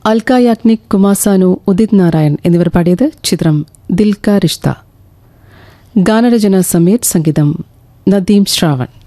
അൽക്ക യാഗ്നിക്, കുമാർ സാനു, ഉദിത് നാരായൺ എന്നിവർ പാടിയത്. ചിത്രം ദിൽ കാ റിഷ്ത. ഗാനരചന സമീർ, സംഗീതം നദീം ശ്രാവൺ.